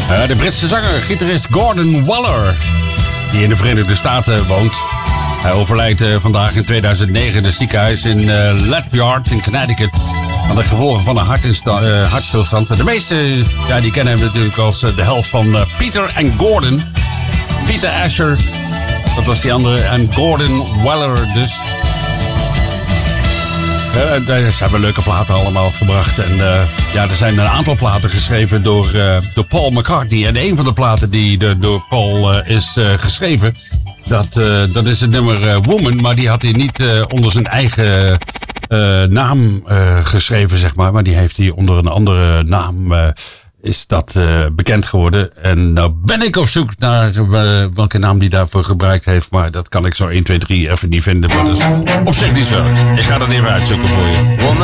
De Britse zanger, gitarist Gordon Waller, die in de Verenigde Staten woont. Hij overlijdt vandaag in 2009 in het ziekenhuis in Ledyard in Connecticut aan de gevolgen van een hartstilstand. De meesten die kennen hem natuurlijk als de helft van Peter en Gordon. Peter Asher, dat was die andere, en Gordon Waller dus. Ze hebben leuke platen allemaal gebracht. En er zijn een aantal platen geschreven door Paul McCartney. En een van de platen die door Paul is geschreven, dat is het nummer Woman. Maar die had hij niet onder zijn eigen naam geschreven, zeg maar. Maar die heeft hij onder een andere naam is dat bekend geworden. En nou ben ik op zoek naar welke naam die daarvoor gebruikt heeft. Maar dat kan ik zo 1, 2, 3 even niet vinden. Maar dat is op zich niet zo. Ik ga dat even uitzoeken voor je.